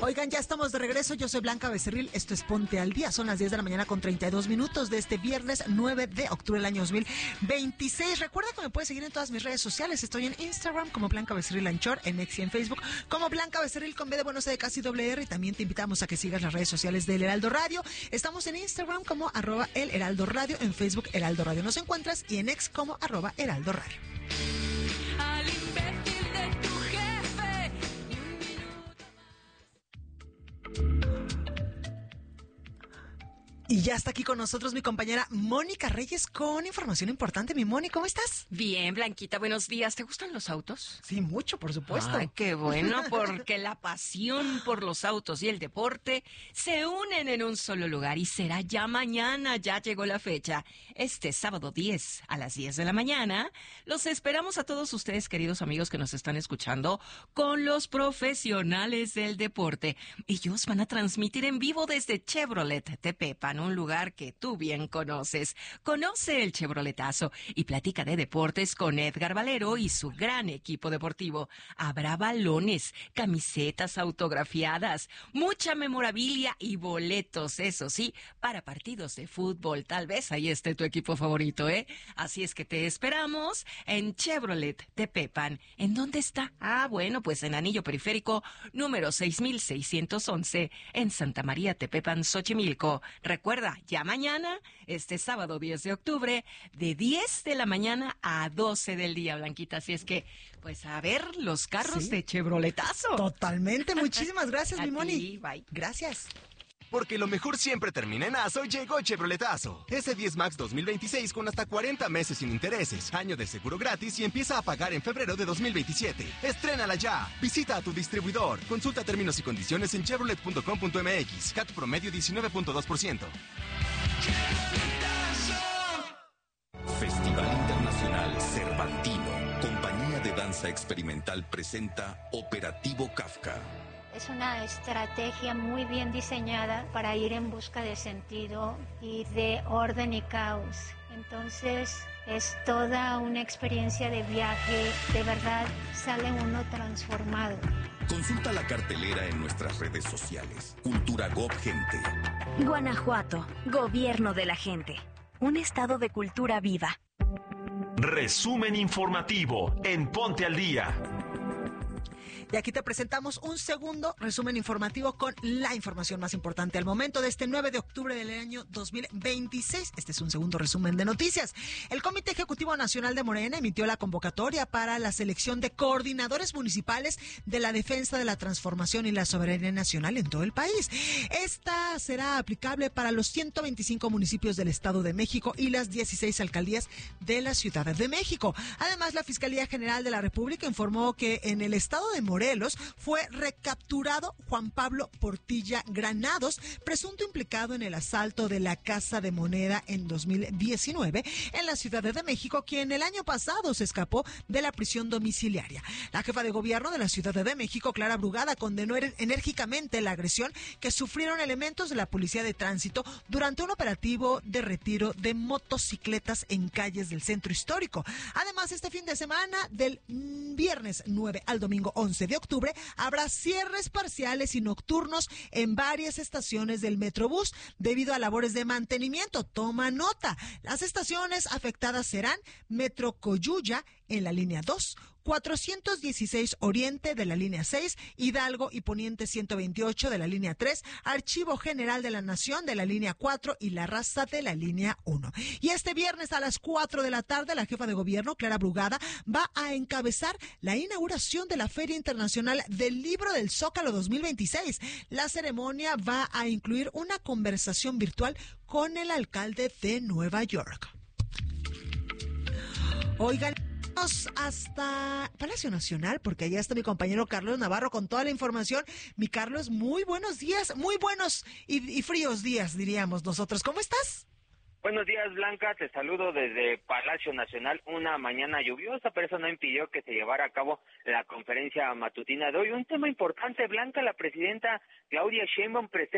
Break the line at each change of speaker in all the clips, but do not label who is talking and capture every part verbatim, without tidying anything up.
Oigan, ya estamos de regreso. Yo soy Blanca Becerril. Esto es Ponte al Día. Son las diez de la mañana con treinta y dos minutos de este viernes nueve de octubre del año dos mil veintiséis. Recuerda que me puedes seguir en todas mis redes sociales. Estoy en Instagram como Blanca Becerril Anchor, en X y en Facebook como Blanca Becerril con B de Buenos de Casi doble R. Y también te invitamos a que sigas las redes sociales del Heraldo Radio. Estamos en Instagram como arroba el Heraldo Radio, en Facebook Heraldo Radio nos encuentras y en X como arroba Heraldo Radio.
Al imbécil de tu jefe, un minuto más.
Y ya está aquí con nosotros mi compañera Mónica Reyes con información importante. Mi Moni, ¿cómo estás?
Bien, Blanquita, buenos días. ¿Te gustan los autos?
Sí, mucho, por supuesto.
Ay, qué bueno, porque la pasión por los autos y el deporte se unen en un solo lugar y será ya mañana. Ya llegó la fecha. Este sábado diez a las diez de la mañana. Los esperamos a todos ustedes, queridos amigos que nos están escuchando, con los profesionales del deporte. Ellos van a transmitir en vivo desde Chevrolet Tepepan, un lugar que tú bien conoces. Conoce el Chevroletazo y platica de deportes con Edgar Valero y su gran equipo deportivo. Habrá balones, camisetas autografiadas, mucha memorabilia y boletos, eso sí, para partidos de fútbol. Tal vez ahí esté tu equipo favorito, ¿eh? Así es que te esperamos en Chevrolet Tepepan. ¿En dónde está? Ah, bueno, pues en Anillo Periférico, número seis mil seiscientos once, en Santa María Tepepan, Xochimilco. Recuerda, ya mañana, este sábado diez de octubre, de diez de la mañana a doce del día, Blanquita. Así es que, pues a ver los carros ¿Sí? de Chevroletazo.
Totalmente. Muchísimas gracias, mi Moni.
Ti, bye.
Gracias.
Porque lo mejor siempre termina en aso, llegó Chevroletazo. ese diez Max dos mil veintiséis con hasta cuarenta meses sin intereses, año de seguro gratis y empieza a pagar en febrero de dos mil veintisiete. ¡Estrénala ya! Visita a tu distribuidor. Consulta términos y condiciones en chevrolet punto com punto m x. C A T promedio diecinueve punto dos por ciento.
Festival Internacional Cervantino. Compañía de Danza Experimental presenta Operativo Kafka.
Es una estrategia muy bien diseñada para ir en busca de sentido y de orden y caos. Entonces es toda una experiencia de viaje. De verdad sale uno transformado.
Consulta la cartelera en nuestras redes sociales. Cultura Gov Gente.
Guanajuato, Gobierno de la Gente. Un estado de cultura viva.
Resumen informativo en Ponte al Día.
Y aquí te presentamos un segundo resumen informativo con la información más importante al momento de este nueve de octubre del año dos mil veintiséis. Este es un segundo resumen de noticias. El Comité Ejecutivo Nacional de Morena emitió la convocatoria para la selección de coordinadores municipales de la defensa de la transformación y la soberanía nacional en todo el país. Esta será aplicable para los ciento veinticinco municipios del Estado de México y las dieciséis alcaldías de la Ciudad de México. Además, la Fiscalía General de la República informó que en el Estado de Morelos fue recapturado Juan Pablo Portilla Granados, presunto implicado en el asalto de la Casa de Moneda en dos mil diecinueve en la Ciudad de México, quien el año pasado se escapó de la prisión domiciliaria. La jefa de gobierno de la Ciudad de México, Clara Brugada, condenó enérgicamente la agresión que sufrieron elementos de la Policía de Tránsito durante un operativo de retiro de motocicletas en calles del centro histórico. Además, este fin de semana, del viernes nueve al domingo once de octubre, habrá cierres parciales y nocturnos en varias estaciones del Metrobús debido a labores de mantenimiento. Toma nota. Las estaciones afectadas serán Metro Coyuya en la línea dos, cuatrocientos dieciséis Oriente de la línea seis, Hidalgo y Poniente ciento veintiocho de la línea tres, Archivo General de la Nación de la línea cuatro y La Raza de la línea uno. Y este viernes a las cuatro de la tarde, la jefa de gobierno, Clara Brugada, va a encabezar la inauguración de la Feria Internacional del Libro del Zócalo dos mil veintiséis. La ceremonia va a incluir una conversación virtual con el alcalde de Nueva York. Oigan, hasta Palacio Nacional, porque allá está mi compañero Carlos Navarro con toda la información. Mi Carlos, muy buenos días, muy buenos y, y fríos días, diríamos nosotros. ¿Cómo estás?
Buenos días, Blanca, te saludo desde Palacio Nacional, una mañana lluviosa, pero eso no impidió que se llevara a cabo la conferencia matutina de hoy. Un tema importante, Blanca, la presidenta Claudia Sheinbaum presenta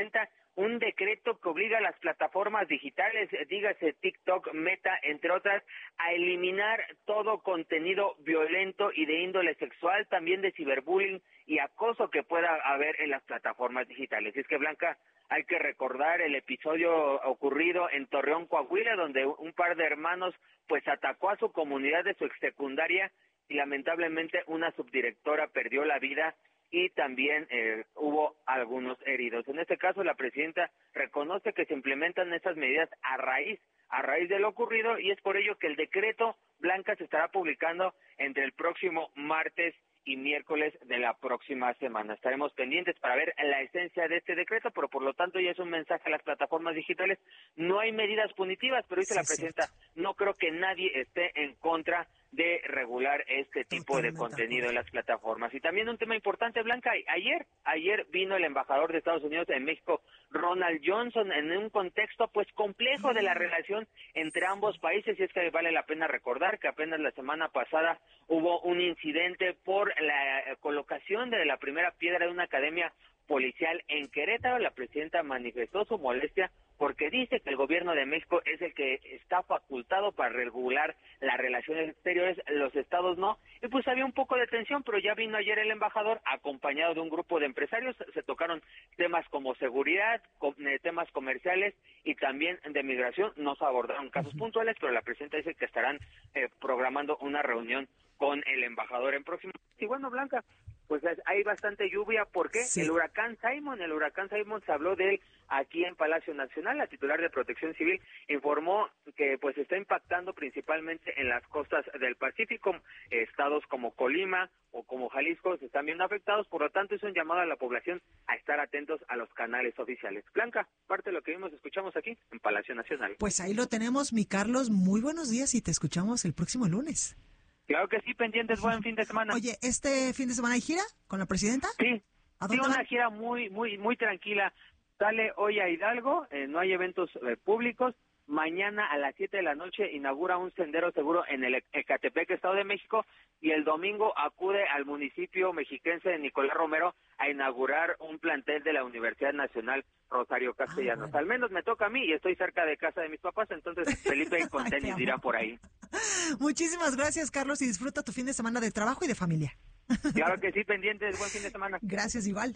un decreto que obliga a las plataformas digitales, dígase TikTok, Meta, entre otras, a eliminar todo contenido violento y de índole sexual, también de ciberbullying y acoso que pueda haber en las plataformas digitales. Y es que, Blanca, hay que recordar el episodio ocurrido en Torreón, Coahuila, donde un par de hermanos pues atacó a su comunidad de su exsecundaria y lamentablemente una subdirectora perdió la vida y también eh, hubo algunos heridos. En este caso, la presidenta reconoce que se implementan estas medidas a raíz, a raíz de lo ocurrido, y es por ello que el decreto, Blanca, se estará publicando entre el próximo martes y miércoles de la próxima semana. Estaremos pendientes para ver la esencia de este decreto, pero por lo tanto ya es un mensaje a las plataformas digitales. No hay medidas punitivas, pero dice sí, la presidenta, cierto. No creo que nadie esté en contra de regular este tipo Totalmente de contenido en las plataformas. Y también un tema importante, Blanca, ayer, ayer vino el embajador de Estados Unidos en México, Ronald Johnson, en un contexto pues complejo de la relación entre ambos países, y es que vale la pena recordar que apenas la semana pasada hubo un incidente por la colocación de la primera piedra de una academia policial en Querétaro. La presidenta manifestó su molestia porque dice que el gobierno de México es el que está facultado para regular las relaciones exteriores, los estados no, y pues había un poco de tensión, pero ya vino ayer el embajador acompañado de un grupo de empresarios, se tocaron temas como seguridad, temas comerciales y también de migración, no se abordaron casos puntuales, pero la presidenta dice que estarán eh, programando una reunión con el embajador en próximo. Y bueno, Blanca, pues hay bastante lluvia, ¿por qué? Sí. El huracán Simon, el huracán Simon se habló de él aquí en Palacio Nacional. La titular de Protección Civil informó que pues está impactando principalmente en las costas del Pacífico, estados como Colima o como Jalisco se están viendo afectados, por lo tanto es un llamado a la población a estar atentos a los canales oficiales. Blanca, parte de lo que vimos, escuchamos aquí en Palacio Nacional.
Pues ahí lo tenemos, mi Carlos, muy buenos días y te escuchamos el próximo lunes.
Claro que sí, pendientes, buen fin de semana.
Oye, ¿este fin de semana hay gira con la presidenta?
Sí,
¿A
sí,
dónde
una
van?
gira muy, muy, muy tranquila. Sale hoy a Hidalgo, eh, no hay eventos eh, públicos. Mañana a las siete de la noche inaugura un sendero seguro en el Ecatepec, Estado de México, y el domingo acude al municipio mexiquense de Nicolás Romero a inaugurar un plantel de la Universidad Nacional Rosario Castellanos. Ah, bueno. Al menos me toca a mí y estoy cerca de casa de mis papás, entonces Felipe con tenis dirá por ahí.
Muchísimas gracias, Carlos, y disfruta tu fin de semana de trabajo y de familia.
Claro que sí, pendientes, buen fin de semana.
Gracias, igual.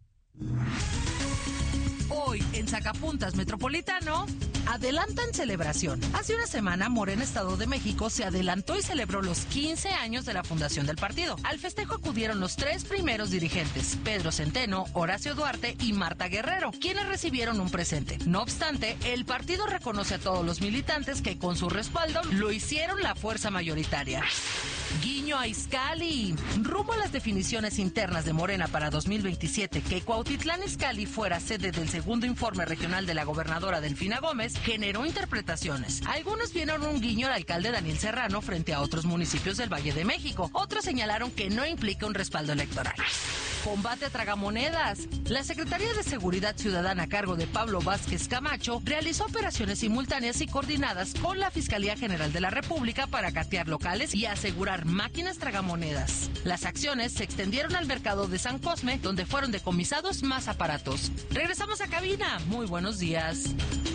Hoy, en Sacapuntas Metropolitano, adelantan celebración. Hace una semana, Morena Estado de México se adelantó y celebró los quince años de la fundación del partido. Al festejo acudieron los tres primeros dirigentes, Pedro Centeno, Horacio Duarte y Marta Guerrero, quienes recibieron un presente. No obstante, el partido reconoce a todos los militantes que con su respaldo lo hicieron la fuerza mayoritaria. Guiño a Izcalli. Rumbo a las definiciones internas de Morena para dos mil veintisiete, que Cuautitlán Izcalli fuera sede del segundo informe regional de la gobernadora Delfina Gómez, generó interpretaciones. Algunos vieron un guiño al alcalde Daniel Serrano frente a otros municipios del Valle de México. Otros señalaron que no implica un respaldo electoral. Combate a tragamonedas. La Secretaría de Seguridad Ciudadana a cargo de Pablo Vázquez Camacho realizó operaciones simultáneas y coordinadas con la Fiscalía General de la República para catear locales y asegurar máquinas tragamonedas. Las acciones se extendieron al mercado de San Cosme, donde fueron decomisados más aparatos. Regresamos a cabina. Muy buenos días.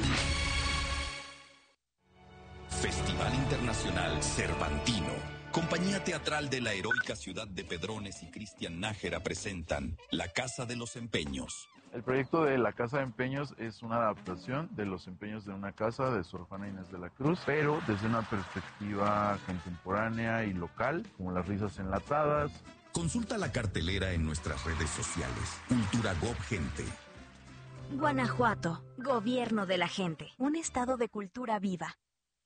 Festival Internacional Cervantino. Compañía Teatral de la heroica ciudad de Pedrones y Cristian Nájera presentan La Casa de los Empeños.
El proyecto de La Casa de Empeños es una adaptación de los empeños de una casa de Sor Juana Inés de la Cruz, pero desde una perspectiva contemporánea y local, como las risas enlatadas.
Consulta la cartelera en nuestras redes sociales. Cultura Gob Gente.
Guanajuato, Gobierno de la Gente. Un estado de cultura viva.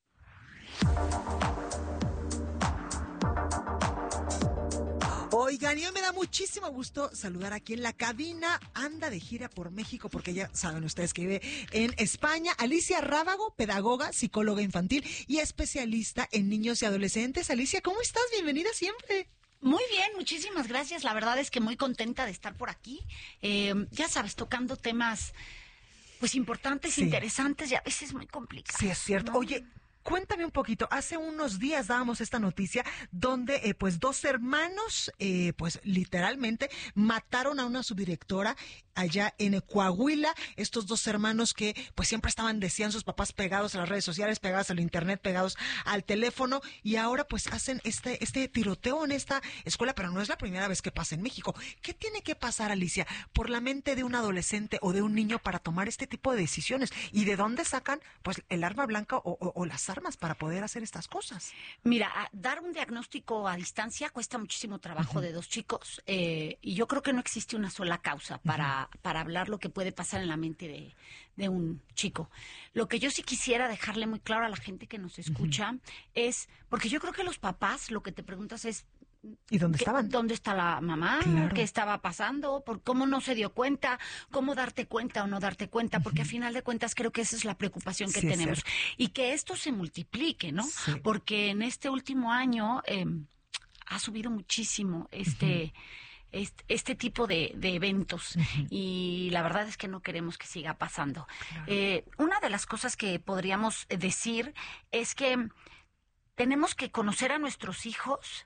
Oigan, y hoy me da muchísimo gusto saludar aquí en la cabina. Anda de gira por México, porque ya saben ustedes que vive en España. Alicia Rábago, pedagoga, psicóloga infantil y especialista en niños y adolescentes. Alicia, ¿cómo estás? Bienvenida siempre.
Muy bien, muchísimas gracias. La verdad es que muy contenta de estar por aquí. Eh, ya sabes, tocando temas pues importantes, sí, interesantes y a veces muy complicados.
Sí, es cierto.
¿No?
Oye, cuéntame un poquito, hace unos días dábamos esta noticia donde eh, pues dos hermanos, eh, pues literalmente mataron a una subdirectora allá en Coahuila. Estos dos hermanos que pues siempre estaban, decían sus papás, pegados a las redes sociales, pegados al internet, pegados al teléfono, y ahora pues hacen este, este tiroteo en esta escuela, pero no es la primera vez que pasa en México. ¿Qué tiene que pasar, Alicia, por la mente de un adolescente o de un niño para tomar este tipo de decisiones? ¿Y de dónde sacan pues el arma blanca o, o, o las armas para poder hacer estas cosas?
Mira, a- dar un diagnóstico a distancia cuesta muchísimo trabajo de dos chicos, eh, y yo creo que no existe una sola causa para, para hablar lo que puede pasar en la mente de, de un chico. Lo que yo sí quisiera dejarle muy claro a la gente que nos escucha es, porque yo creo que los papás lo que te preguntas es,
¿y dónde
¿qué-
estaban?
¿Dónde está la mamá?
Claro.
¿Qué estaba pasando? ¿Por cómo no se dio cuenta? ¿Cómo darte cuenta o no darte cuenta? Porque a final de cuentas creo que esa es la preocupación que
Sí, es
tenemos.
cierto.
Y que esto se multiplique, ¿no?
Sí.
Porque en este último año eh, ha subido muchísimo este... Este, este tipo de, de eventos, y la verdad es que no queremos que siga pasando. Eh, una de las cosas que podríamos eh, decir es que tenemos que conocer a nuestros hijos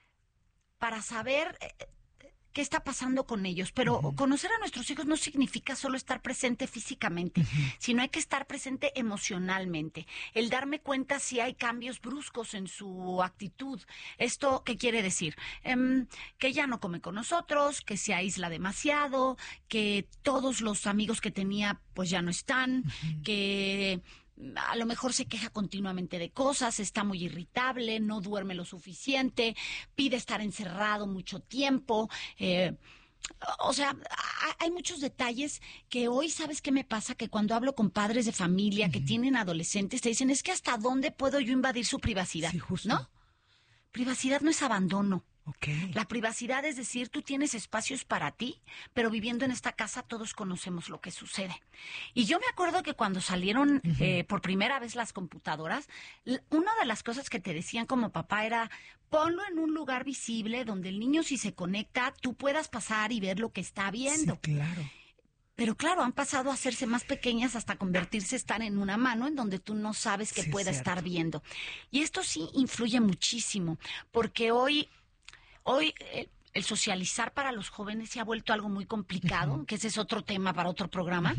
para saber eh, qué está pasando con ellos, pero conocer a nuestros hijos no significa solo estar presente físicamente, sino hay que estar presente emocionalmente, el darme cuenta si hay cambios bruscos en su actitud. ¿Esto qué quiere decir? Em, que ya no come con nosotros, que se aísla demasiado, que todos los amigos que tenía pues ya no están, que a lo mejor se queja continuamente de cosas, está muy irritable, no duerme lo suficiente, pide estar encerrado mucho tiempo. Eh, o sea, ha- hay muchos detalles que hoy, ¿sabes qué me pasa? Que cuando hablo con padres de familia que tienen adolescentes, te dicen, es que ¿hasta dónde puedo yo invadir su privacidad? ¿No? Privacidad no es abandono. La privacidad es decir, tú tienes espacios para ti, pero viviendo en esta casa todos conocemos lo que sucede. Y yo me acuerdo que cuando salieron eh, por primera vez las computadoras, l- una de las cosas que te decían como papá era, ponlo en un lugar visible donde el niño, si se conecta, tú puedas pasar y ver lo que está viendo.
Sí, claro.
Pero claro, han pasado a hacerse más pequeñas hasta convertirse, estar en una mano en donde tú no sabes que
Sí, es
pueda
cierto.
estar viendo. Y esto sí influye muchísimo, porque hoy, hoy eh, el socializar para los jóvenes se ha vuelto algo muy complicado, que ese es otro tema para otro programa.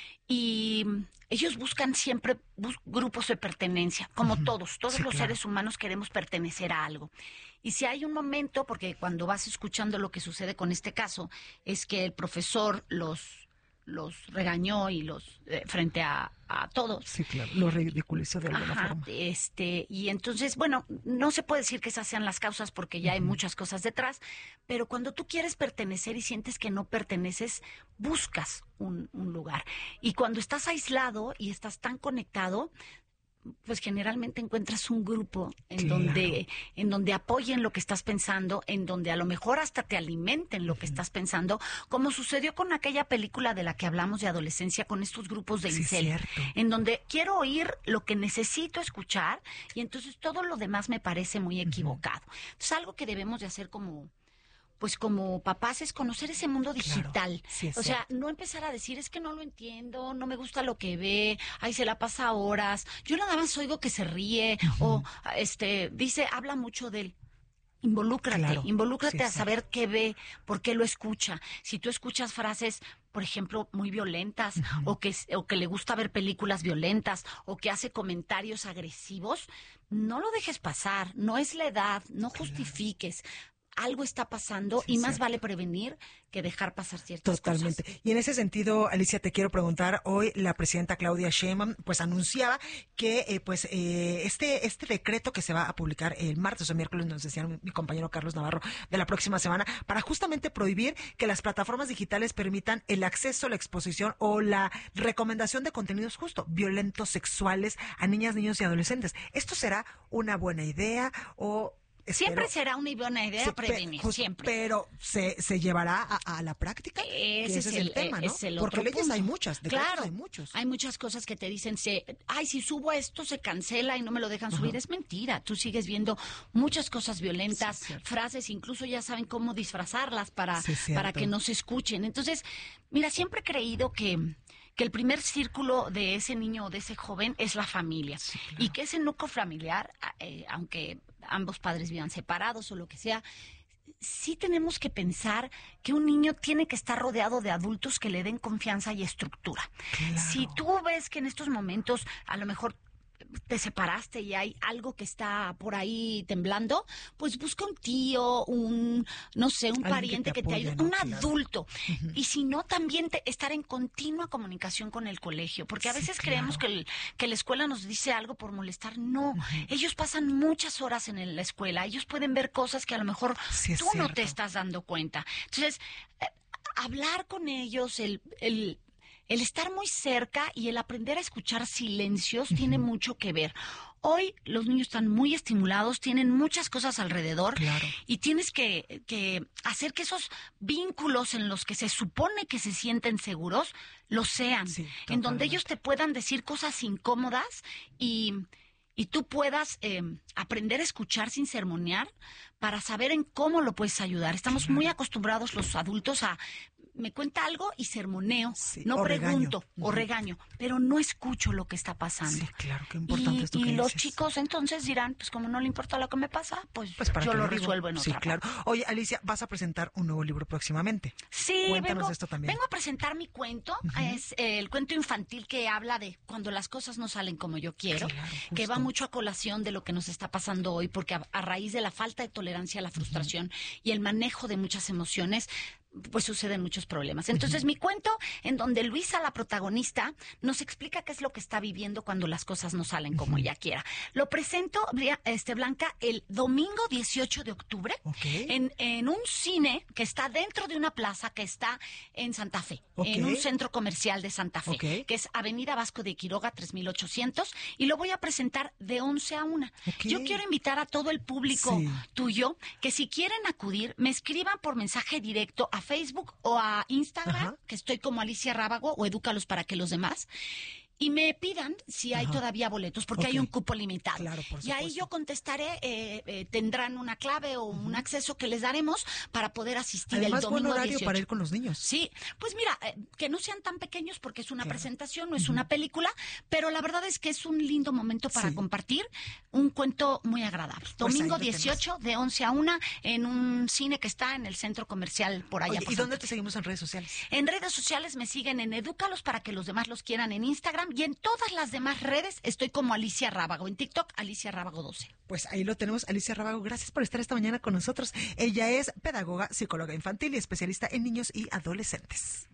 Y mm, ellos buscan siempre bus- grupos de pertenencia, como todos, todos
Sí,
los
claro.
seres humanos queremos pertenecer a algo. Y si hay un momento, porque cuando vas escuchando lo que sucede con este caso, es que el profesor los, los regañó y los eh, frente a, a todos.
Sí, claro. Lo ridiculizó de alguna
Ajá,
forma.
este, y entonces, bueno, no se puede decir que esas sean las causas porque ya hay muchas cosas detrás, pero cuando tú quieres pertenecer y sientes que no perteneces, buscas un, un lugar. Y cuando estás aislado y estás tan conectado, pues generalmente encuentras un grupo en
Claro.
donde en donde apoyen lo que estás pensando, en donde a lo mejor hasta te alimenten lo que estás pensando, como sucedió con aquella película de la que hablamos de adolescencia, con estos grupos de
Sí,
incel,
cierto.
en donde quiero oír lo que necesito escuchar y entonces todo lo demás me parece muy equivocado. Entonces, algo que debemos de hacer como pues como papás es conocer ese mundo digital.
sí, es
o sea,
cierto.
no empezar a decir, es que no lo entiendo, no me gusta lo que ve, ay, se la pasa horas, yo nada más oigo que se ríe, o este, dice, habla mucho de él. Involúcrate,
Claro,
involúcrate
sí,
a
sí.
saber qué ve, por qué lo escucha. Si tú escuchas frases, por ejemplo, muy violentas, o que o que le gusta ver películas violentas, o que hace comentarios agresivos, no lo dejes pasar, no es la edad, no justifiques. Algo está pasando y más vale prevenir que dejar pasar ciertas
Totalmente.
cosas.
Y en ese sentido, Alicia, te quiero preguntar, hoy la presidenta Claudia Sheinbaum pues anunciaba que eh, pues eh, este este decreto que se va a publicar el martes o miércoles, nos decía mi, mi compañero Carlos Navarro, de la próxima semana, para justamente prohibir que las plataformas digitales permitan el acceso, la exposición o la recomendación de contenidos justo violentos, sexuales a niñas, niños y adolescentes. ¿Esto será una buena idea o
Siempre
espero-
será una buena idea
Sí, pe-
prevenir,
justo,
siempre.
Pero ¿se, se llevará a, a la práctica? Que
Ese,
ese es el, tema, ¿no?
es el
Porque
otro
leyes
punto.
hay muchas, decretos
Claro,
hay muchos.
hay muchas cosas que te dicen, se, ay, si subo esto se cancela y no me lo dejan subir. Es mentira, tú sigues viendo muchas cosas violentas, frases, incluso ya saben cómo disfrazarlas para,
Sí, es cierto.
para que no se escuchen. Entonces, mira, siempre he creído que, que el primer círculo de ese niño o de ese joven es la familia. Sí, claro. Y que ese núcleo familiar, eh, aunque ambos padres vivan separados o lo que sea, sí tenemos que pensar que un niño tiene que estar rodeado de adultos que le den confianza y estructura. Claro. Si tú ves que en estos momentos a lo mejor te separaste y hay algo que está por ahí temblando, pues busca un tío, un, no sé, un pariente que te, que te ayude, ¿no? Un claro. adulto. Uh-huh. Y si no, también te, estar en continua comunicación con el colegio, porque a sí, veces claro. creemos que, el, que la escuela nos dice algo por molestar. No, uh-huh. ellos pasan muchas horas en el, la escuela, ellos pueden ver cosas que a lo mejor sí, tú no te estás dando cuenta. Entonces, eh, hablar con ellos, el... el El estar muy cerca y el aprender a escuchar silencios uh-huh. tiene mucho que ver. Hoy los niños están muy estimulados, tienen muchas cosas alrededor claro. y tienes que, que hacer que esos vínculos en los que se supone que se sienten seguros, lo sean. Sí, en donde ellos te puedan decir cosas incómodas y... y tú puedas eh, aprender a escuchar sin sermonear para saber en cómo lo puedes ayudar. Estamos claro. muy acostumbrados los adultos a... me cuenta algo y sermoneo, sí, no o pregunto regaño. o regaño, pero no escucho lo que está pasando.
Sí, claro, qué importante
y,
esto
y
que
los
dices.
chicos entonces dirán, pues como no le importa lo que me pasa, pues,
pues para
yo lo
digo.
resuelvo en
sí,
otra
claro.
parte.
Oye, Alicia, vas a presentar un nuevo libro próximamente.
Sí,
Cuéntanos
vengo,
esto también.
vengo a presentar mi cuento, uh-huh. es eh, el cuento infantil que habla de cuando las cosas no salen como yo quiero, claro, que va mucho a colación de lo que nos está pasando hoy, porque a, a raíz de la falta de tolerancia a la frustración uh-huh. y el manejo de muchas emociones, pues suceden muchos problemas. Entonces, uh-huh. mi cuento, en donde Luisa, la protagonista, nos explica qué es lo que está viviendo cuando las cosas no salen como uh-huh. ella quiera. Lo presento, este, Blanca, el domingo dieciocho de octubre, okay. en, en un cine que está dentro de una plaza que está en Santa Fe, okay. en un centro comercial de Santa Fe, okay. que es Avenida Vasco de Quiroga tres mil ochocientos, y lo voy a presentar de once a una. Okay. Yo quiero invitar a todo el público sí. tuyo que si quieren acudir, me escriban por mensaje directo a Facebook o a Instagram, ajá. que estoy como Alicia Rábago, o Edúcalos para que los demás, y me pidan si hay ajá. todavía boletos, porque okay. hay un cupo limitado.
Claro, por
y ahí yo contestaré, eh, eh, tendrán una clave o uh-huh. un acceso que les daremos para poder asistir.
Además,
el domingo
buen horario
dieciocho.
Para ir con los niños.
Sí, pues mira, eh, que no sean tan pequeños porque es una claro. presentación, no es uh-huh. una película, pero la verdad es que es un lindo momento para sí. compartir un cuento muy agradable. Pues domingo dieciocho de once a una en un cine que está en el centro comercial por allá.
Oye, ¿y dónde te seguimos en redes sociales?
En redes sociales me siguen en Edúcalos para que los demás los quieran en Instagram, y en todas las demás redes estoy como Alicia Rábago. En TikTok, Alicia Rábago doce.
Pues ahí lo tenemos, Alicia Rábago. Gracias por estar esta mañana con nosotros. Ella es pedagoga, psicóloga infantil y especialista en niños y adolescentes.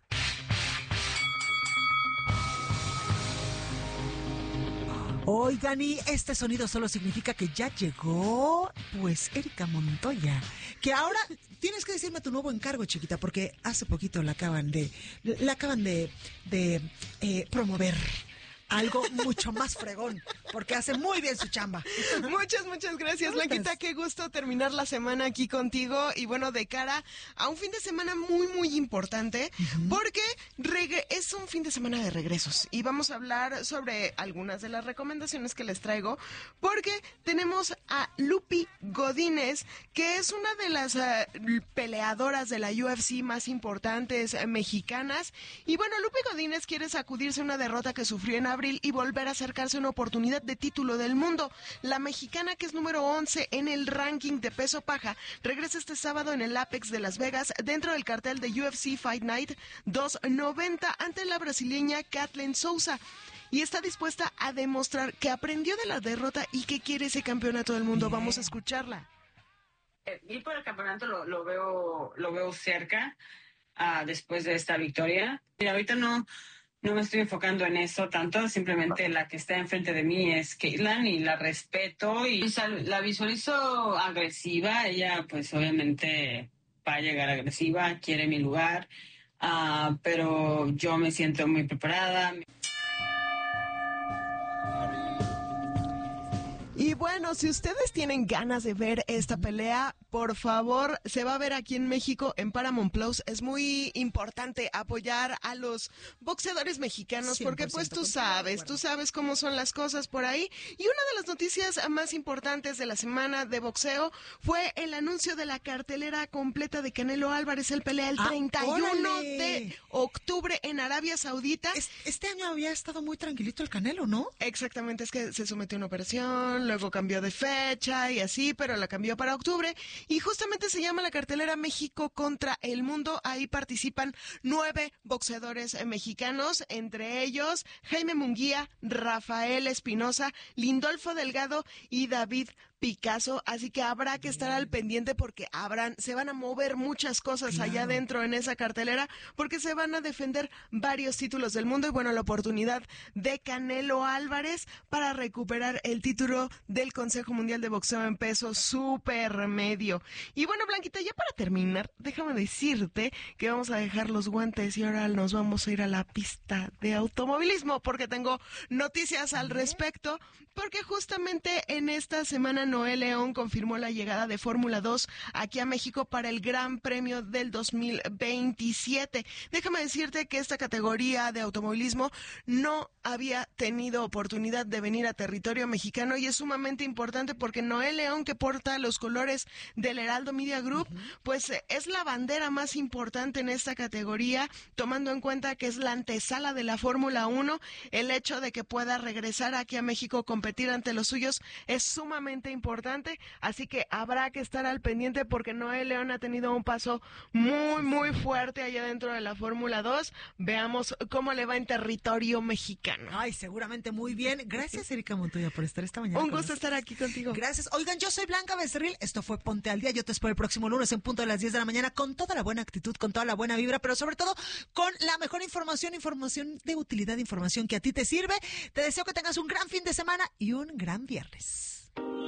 Oigan, y este sonido solo significa que ya llegó, pues, Erika Montoya. Que ahora tienes que decirme tu nuevo encargo, chiquita, porque hace poquito la acaban de, la acaban de, de eh, promover. Algo mucho más fregón, porque hace muy bien su chamba.
Muchas, muchas gracias, Blanquita. Qué gusto terminar la semana aquí contigo. Y bueno, de cara a un fin de semana muy, muy importante, uh-huh. porque reg- es un fin de semana de regresos. Y vamos a hablar sobre algunas de las recomendaciones que les traigo, porque tenemos a Lupi Godínez, que es una de las uh, peleadoras de la U F C más importantes uh, mexicanas. Y bueno, Lupi Godínez quiere sacudirse una derrota que sufrió en abril y volver a acercarse a una oportunidad de título del mundo. La mexicana, que es número once en el ranking de peso paja, regresa este sábado en el Apex de Las Vegas dentro del cartel de U F C Fight Night doscientos noventa ante la brasileña Kathleen Souza. Y está dispuesta a demostrar que aprendió de la derrota y que quiere ese campeonato del mundo. Bien. Vamos a escucharla.
Eh, ir por el campeonato lo, lo veo lo veo cerca uh, después de esta victoria. Y ahorita no... No me estoy enfocando en eso tanto, simplemente la que está enfrente de mí es Caitlin y la respeto y la visualizo agresiva. Ella pues obviamente va a llegar agresiva, quiere mi lugar, uh, pero yo me siento muy preparada.
Y bueno, si ustedes tienen ganas de ver esta pelea, por favor, se va a ver aquí en México en Paramount Plus. Es muy importante apoyar a los boxeadores mexicanos porque pues tú sabes, tú sabes cómo son las cosas por ahí. Y una de las noticias más importantes de la semana de boxeo fue el anuncio de la cartelera completa de Canelo Álvarez. Él pelea el
Ah,
treinta y uno
órale.
de octubre en Arabia Saudita.
Este año había estado muy tranquilito el Canelo, ¿no?
Exactamente, es que se sometió a una operación, luego cambió de fecha y así, pero la cambió para octubre. Y justamente se llama la cartelera México contra el Mundo. Ahí participan nueve boxeadores eh, mexicanos, entre ellos Jaime Munguía, Rafael Espinosa, Lindolfo Delgado y David Picasso, así que habrá que estar al pendiente porque habrán, se van a mover muchas cosas
Claro.
allá adentro en esa cartelera porque se van a defender varios títulos del mundo y bueno, la oportunidad de Canelo Álvarez para recuperar el título del Consejo Mundial de Boxeo en peso supermedio. Y bueno, Blanquita, ya para terminar, déjame decirte que vamos a dejar los guantes y ahora nos vamos a ir a la pista de automovilismo porque tengo noticias al respecto, porque justamente en esta semana Noé León confirmó la llegada de Fórmula dos aquí a México para el Gran Premio del dos mil veintisiete. Déjame decirte que esta categoría de automovilismo no había tenido oportunidad de venir a territorio mexicano y es sumamente importante porque Noé León, que porta los colores del Heraldo Media Group, pues eh, es la bandera más importante en esta categoría, tomando en cuenta que es la antesala de la Fórmula uno. El hecho de que pueda regresar aquí a México a competir ante los suyos es sumamente importante, así que habrá que estar al pendiente porque Noé León ha tenido un paso muy, muy fuerte allá dentro de la Fórmula dos. Veamos cómo le va en territorio mexicano.
Ay, seguramente muy bien. Gracias, Erika Montoya, por estar esta mañana.
Un
con
gusto
nosotros.
estar aquí contigo.
Gracias. Oigan, yo soy Blanca Becerril. Esto fue Ponte al Día. Yo te espero el próximo lunes en punto de las diez de la mañana con toda la buena actitud, con toda la buena vibra, pero sobre todo con la mejor información, información de utilidad, información que a ti te sirve. Te deseo que tengas un gran fin de semana y un gran viernes.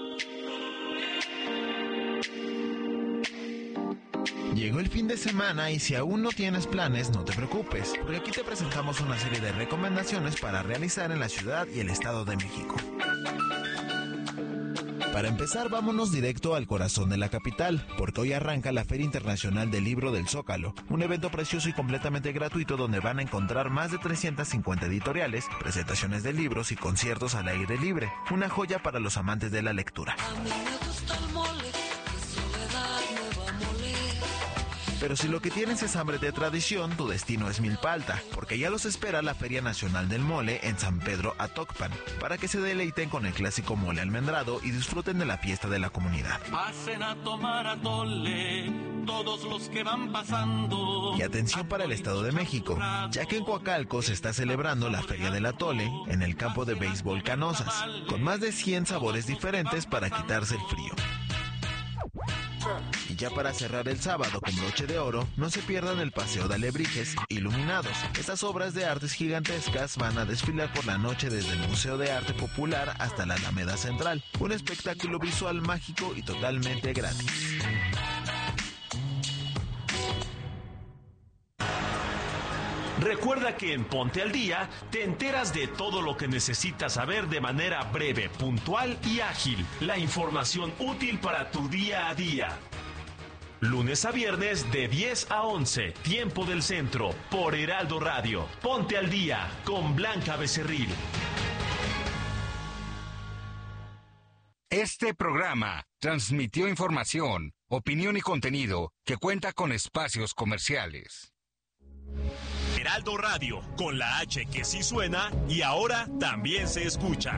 Llegó el fin de semana y si aún no tienes planes, no te preocupes, porque aquí te presentamos una serie de recomendaciones para realizar en la Ciudad y el Estado de México. Para empezar, vámonos directo al corazón de la capital, porque hoy arranca la Feria Internacional del Libro del Zócalo, un evento precioso y completamente gratuito donde van a encontrar más de trescientas cincuenta editoriales, presentaciones de libros y conciertos al aire libre, una joya para los amantes de la lectura.
A mí me gusta el mole, que soledad me va a moler.
Pero si lo que tienes es hambre de tradición, tu destino es Milpa Alta, porque ya los espera la Feria Nacional del Mole en San Pedro Atocpan, para que se deleiten con el clásico mole almendrado y disfruten de la fiesta de la comunidad.
Pasen a tomar atole todos los que van pasando.
Y atención para el Estado de México, ya que en Coacalco se está celebrando la Feria del Atole en el campo de béisbol Canosas, con más de cien sabores diferentes para quitarse el frío. Y ya para cerrar el sábado con broche de oro, no se pierdan el paseo de alebrijes iluminados. Estas obras de artes gigantescas van a desfilar por la noche desde el Museo de Arte Popular hasta la Alameda Central. Un espectáculo visual mágico y totalmente gratis.
Recuerda que en Ponte al Día te enteras de todo lo que necesitas saber de manera breve, puntual y ágil. La información útil para tu día a día. Lunes a viernes de diez a once, tiempo del centro, por Heraldo Radio. Ponte al Día con Blanca Becerril.
Este programa transmitió información, opinión y contenido que cuenta con espacios comerciales.
Heraldo Radio, con la H que sí suena y ahora también se escucha.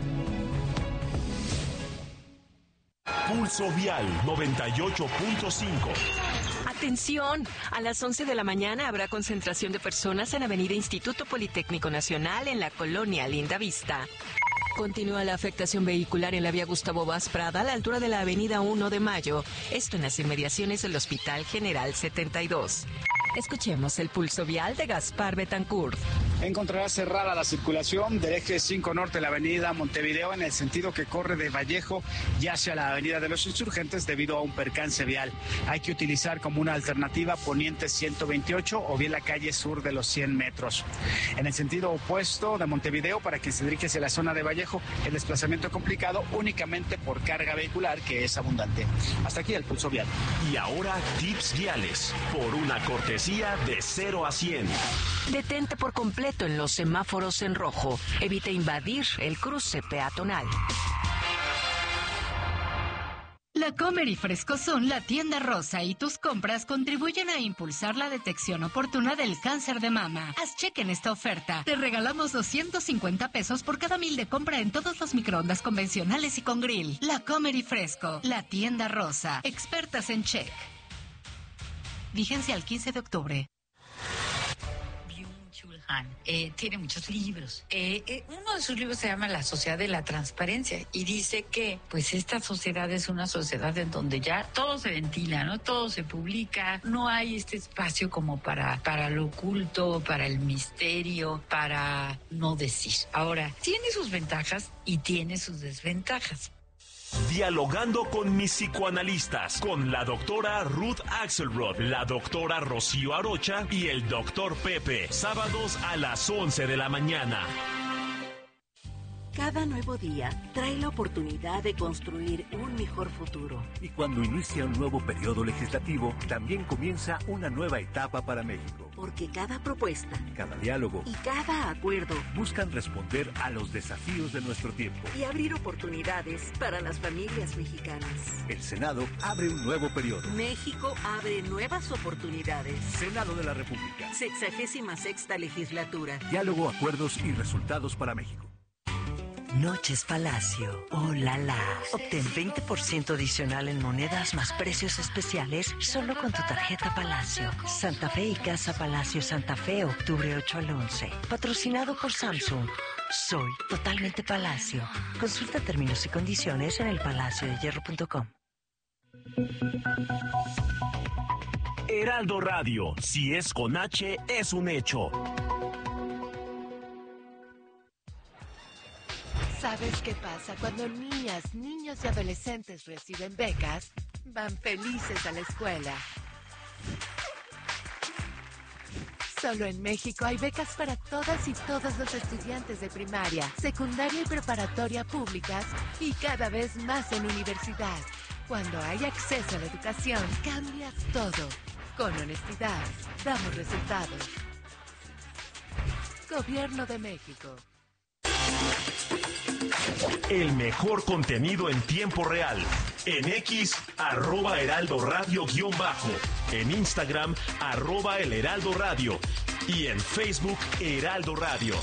Pulso Vial noventa y ocho punto cinco.
Atención, a las once de la mañana habrá concentración de personas en Avenida Instituto Politécnico Nacional en la colonia Linda Vista. Continúa la afectación vehicular en la vía Gustavo Vaz Prada a la altura de la avenida uno de Mayo, esto en las inmediaciones del Hospital General setenta y dos. Escuchemos el pulso vial de Gaspar Betancourt.
encontrará cerrada la circulación del eje cinco norte de la avenida Montevideo en el sentido que corre de Vallejo y hacia la avenida de los Insurgentes debido a un percance vial. Hay que utilizar como una alternativa Poniente ciento veintiocho o bien la calle sur de los cien metros. En el sentido opuesto de Montevideo, para quien se dirige hacia la zona de Vallejo, el desplazamiento complicado únicamente por carga vehicular que es abundante. Hasta aquí el pulso vial.
Y ahora tips viales por una cortesía de cero a cien.
Detente por completo en los semáforos en rojo. Evita invadir el cruce peatonal.
La Comer y Frescoson, la tienda rosa y tus compras contribuyen a impulsar la detección oportuna del cáncer de mama. Haz cheque en esta oferta. Te regalamos doscientos cincuenta pesos por cada mil de compra en todos los microondas convencionales y con grill. La Comer y Fresco, la tienda rosa. Expertas en check. Vigencia al quince de octubre.
Eh, tiene muchos libros. Eh, eh, uno de sus libros se llama La Sociedad de la Transparencia y dice que pues esta sociedad es una sociedad en donde ya todo se ventila, ¿no? Todo se publica, no hay este espacio como para, para lo oculto, para el misterio, para no decir. Ahora, tiene sus ventajas y tiene sus desventajas.
Dialogando con mis psicoanalistas, con la doctora Ruth Axelrod, la doctora Rocío Arocha y el doctor Pepe, sábados a las once de la mañana.
Cada nuevo día trae la oportunidad de construir un mejor futuro.
Y cuando inicia un nuevo periodo legislativo, también comienza una nueva etapa para México.
Porque cada propuesta,
cada diálogo
y cada acuerdo
buscan responder a los desafíos de nuestro tiempo
y abrir oportunidades para las familias mexicanas.
El Senado abre un nuevo periodo.
México abre nuevas oportunidades.
Senado de la República.
Sexagésima sexta legislatura.
Diálogo, acuerdos y resultados para México.
Noches Palacio. ¡Oh, la, la! Obtén veinte por ciento adicional en monedas más precios especiales solo con tu tarjeta Palacio. Santa Fe y Casa Palacio Santa Fe, octubre ocho al once. Patrocinado por Samsung. Soy totalmente Palacio. Consulta términos y condiciones en el palacio de hierro punto com.
Heraldo Radio. Si es con H, es un hecho.
¿Sabes qué pasa cuando niñas, niños y adolescentes reciben becas? Van felices a la escuela. Solo en México hay becas para todas y todos los estudiantes de primaria, secundaria y preparatoria públicas y cada vez más en universidad. Cuando hay acceso a la educación, cambia todo. Con honestidad, damos resultados. Gobierno de México.
El mejor contenido en tiempo real. En X, arroba Heraldo Radio guión bajo. En Instagram, arroba El Heraldo Radio. Y en Facebook, Heraldo Radio.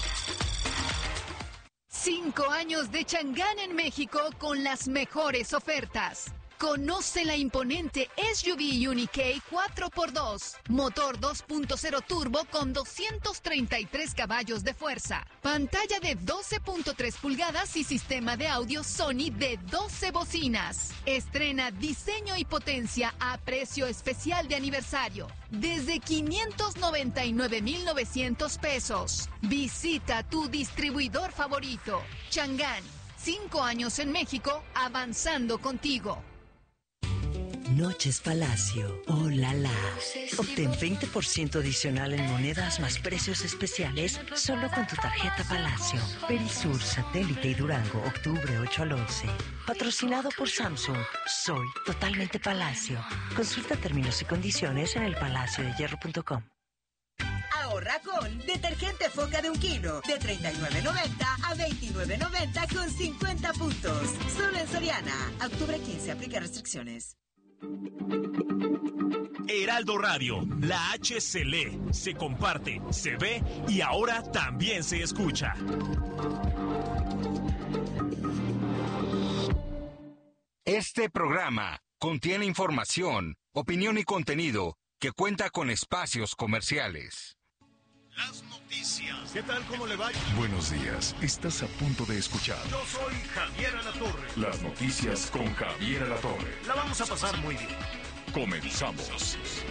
Cinco años de Chang'an en México con las mejores ofertas. Conoce la imponente S U V Unique cuatro por dos. Motor dos punto cero turbo con doscientos treinta y tres caballos de fuerza. Pantalla de doce punto tres pulgadas y sistema de audio Sony de doce bocinas. Estrena diseño y potencia a precio especial de aniversario. Desde quinientos noventa y nueve mil novecientos pesos. Visita tu distribuidor favorito. Chang'an. Cinco años en México, avanzando contigo.
Noches Palacio. ¡Oh, la, la! Obtén veinte por ciento adicional en monedas más precios especiales solo con tu tarjeta Palacio. Perisur, Satélite y Durango, octubre ocho al once. Patrocinado por Samsung. Soy totalmente Palacio. Consulta términos y condiciones en el palacio de hierro punto com.
Ahorra con detergente Foca de un kilo, de treinta y nueve noventa a veintinueve noventa con cincuenta puntos. Solo en Soriana. Octubre quince, aplica restricciones.
Heraldo Radio, la H se lee, se comparte, se ve y ahora también se escucha.
Este programa contiene información, opinión y contenido que cuenta con espacios comerciales.
Las noticias. ¿Qué tal? ¿Cómo le va?
Buenos días. Estás a punto de escuchar.
Yo soy Javier Alatorre.
Las noticias con Javier Alatorre.
La vamos a pasar muy bien.
Comenzamos.